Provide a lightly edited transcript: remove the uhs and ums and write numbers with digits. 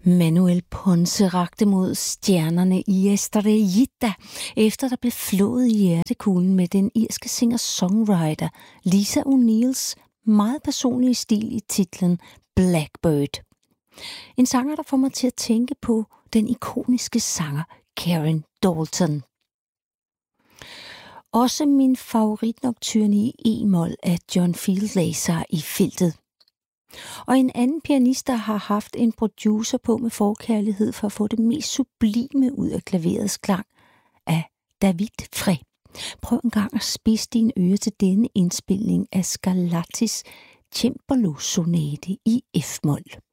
Manuel Ponce rakte mod stjernerne i Estrellita, efter der blev flået i hjertekuglen med den irske singer-songwriter Lisa O'Neills meget personlige stil i titlen Blackbird. En sanger, der får mig til at tænke på den ikoniske sanger Karen Dalton. Også min favoritnocturne i e-mol af John Fieldlaser i feltet. Og en anden pianist, der har haft en producer på med forkærlighed for at få det mest sublime ud af klaverets klang, er David Frey. Prøv en gang at spidse dine ører til denne indspilning af Scarlattis Cembalo-sonate i F-mol.